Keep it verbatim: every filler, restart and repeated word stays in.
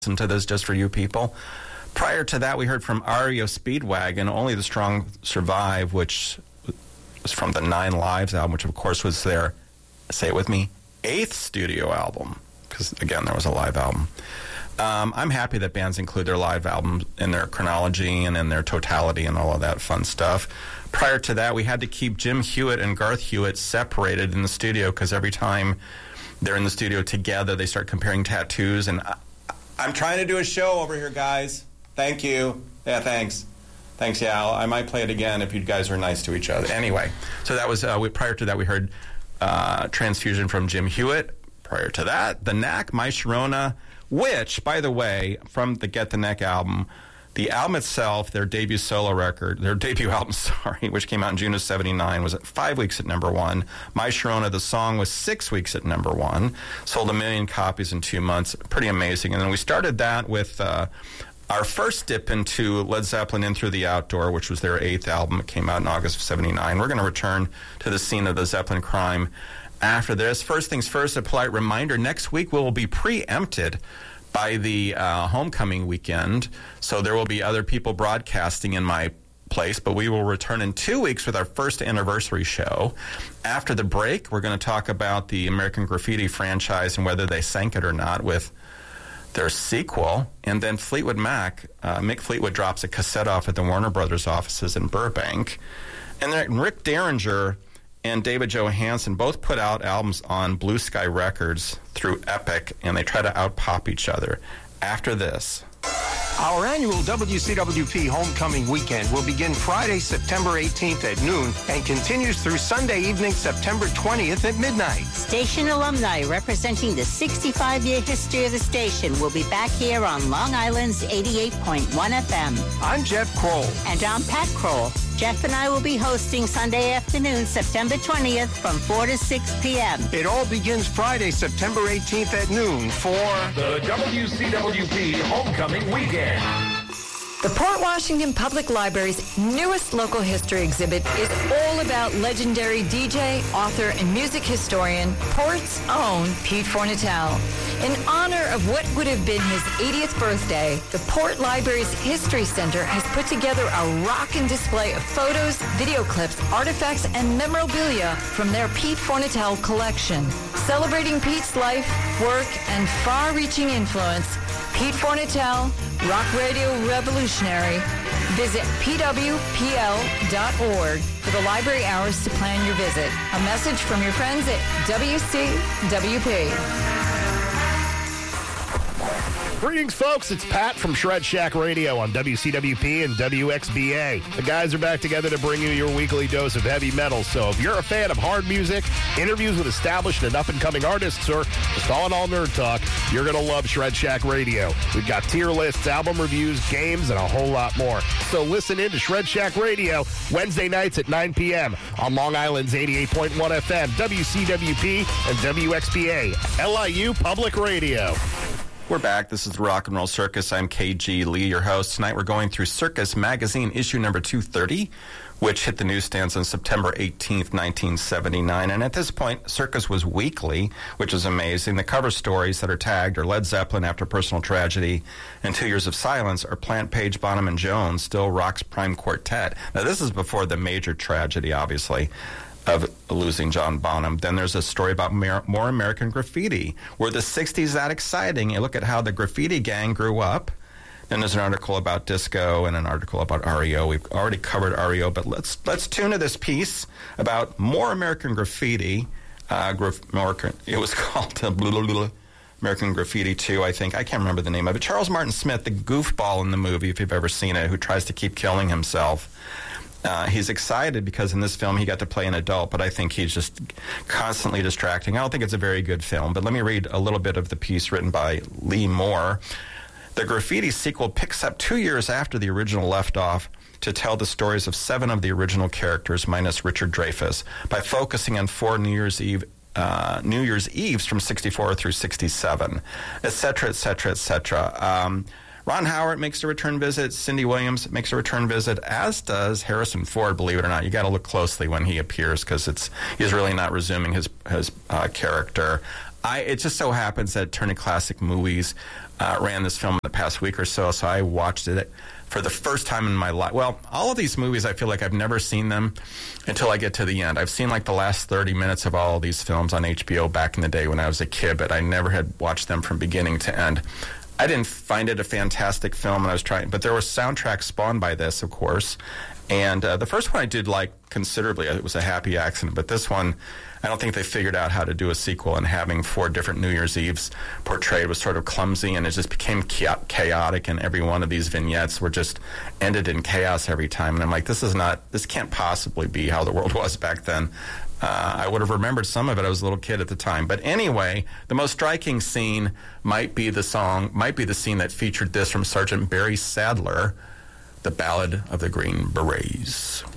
listen to this just for you people. Prior to that, we heard from R E O Speedwagon, Only the Strong Survive, which was from the Nine Lives album, which, of course, was their, say it with me, eighth studio album, because, again, there was a live album. Um, I'm happy that bands include their live albums in their chronology and in their totality and all of that fun stuff. Prior to that, we had to keep Jim Hewitt and Garth Hewitt separated in the studio because every time they're in the studio together, they start comparing tattoos. And I, I'm trying to do a show over here, guys. Thank you. Yeah, thanks. Thanks, yeah. I'll, I might play it again if you guys are nice to each other. Anyway, so that was, uh, we, prior to that, we heard uh, Transfusion from Jim Hewitt. Prior to that, The Knack, My Sharona, which, by the way, from the Get the Neck album, the album itself, their debut solo record, their debut album, sorry, which came out in June of seventy-nine, was at five weeks at number one. My Sharona, the song, was six weeks at number one. Sold a million copies in two months. Pretty amazing. And then we started that with uh, our first dip into Led Zeppelin In Through the Outdoor, which was their eighth album. It came out in August of seventy-nine. We're going to return to the scene of the Zeppelin crime after this. First things first, a polite reminder, next week we will be preempted by the uh, homecoming weekend, so there will be other people broadcasting in my place, but we will return in two weeks with our first anniversary show. After the break, we're going to talk about the American Graffiti franchise and whether they sank it or not with their sequel. And then Fleetwood Mac, uh, Mick Fleetwood drops a cassette off at the Warner Brothers offices in Burbank. And then Rick Derringer and David Johansen both put out albums on Blue Sky Records through Epic, and they try to out-pop each other. After this. Our annual W C W P Homecoming Weekend will begin Friday, September eighteenth at noon and continues through Sunday evening, September twentieth at midnight. Station alumni representing the sixty-five-year history of the station will be back here on Long Island's eighty-eight point one F M. I'm Jeff Kroll. And I'm Pat Kroll. Jeff and I will be hosting Sunday afternoon, September twentieth from four to six p.m. It all begins Friday, September eighteenth at noon for the W C W P Homecoming Weekend. The Port Washington Public Library's newest local history exhibit is all about legendary D J, author, and music historian, Port's own Pete Fornatale. In honor of what would have been his eightieth birthday, the Port Library's History Center has put together a rockin' display of photos, video clips, artifacts, and memorabilia from their Pete Fornatale collection. Celebrating Pete's life, work, and far-reaching influence, Pete Fornatale, Rock Radio Revolutionary. Visit P W P L dot org for the library hours to plan your visit. A message from your friends at W C W P. Greetings, folks. It's Pat from Shred Shack Radio on W C W P and W X B A. The guys are back together to bring you your weekly dose of heavy metal. So if you're a fan of hard music, interviews with established and up-and-coming artists, or just all in all nerd talk, you're going to love Shred Shack Radio. We've got tier lists, album reviews, games, and a whole lot more. So listen in to Shred Shack Radio Wednesday nights at nine p.m. on Long Island's eighty-eight point one F M, W C W P, and W X B A, L I U Public Radio. We're back. This is the Rock and Roll Circus. I'm K G Lee, your host. Tonight we're going through Circus Magazine, issue number two thirty, which hit the newsstands on September eighteenth, nineteen seventy-nine. And at this point, Circus was weekly, which is amazing. The cover stories that are tagged are Led Zeppelin After Personal Tragedy and Two Years of Silence, or Plant, Page, Bonham, and Jones, Still Rock's Prime Quartet. Now, this is before the major tragedy, obviously, of losing John Bonham. Then there's a story about Mer- more American Graffiti. Were the sixties that exciting? You look at how the graffiti gang grew up. Then there's an article about disco and an article about R E O. We've already covered R E O, but let's let's tune to this piece about more American Graffiti. Uh, graf- more, it was called uh, blah, blah, blah, American Graffiti two, I think. I can't remember the name of it. Charles Martin Smith, the goofball in the movie, if you've ever seen it, who tries to keep killing himself. Uh, he's excited because in this film he got to play an adult, but I think he's just constantly distracting. I don't think it's a very good film, but let me read a little bit of the piece written by Lee Moore. The Graffiti sequel picks up two years after the original left off to tell the stories of seven of the original characters minus Richard Dreyfuss by focusing on four New Year's Eve uh, New Year's Eves from sixty-four through sixty-seven, et cetera, et cetera, et cetera. Um, Ron Howard makes a return visit. Cindy Williams makes a return visit, as does Harrison Ford, believe it or not. You got to look closely when he appears because it's he's really not resuming his his uh, character. I, it just so happens that Turner Classic Movies uh, ran this film in the past week or so, so I watched it for the first time in my life. Well, all of these movies, I feel like I've never seen them until I get to the end. I've seen like the last thirty minutes of all of these films on H B O back in the day when I was a kid, but I never had watched them from beginning to end. I didn't find it a fantastic film, and I was trying, but there was soundtracks spawned by this, of course. And uh, the first one I did like considerably. It was a happy accident, but this one, I don't think they figured out how to do a sequel, and having four different New Year's Eves portrayed was sort of clumsy, and it just became chaotic, and every one of these vignettes were just ended in chaos every time. And I'm like, this is not, this can't possibly be how the world was back then. Uh, I would have remembered some of it. I was a little kid at the time. But anyway, the most striking scene might be the song, might be the scene that featured this from Sergeant Barry Sadler, The Ballad of the Green Berets.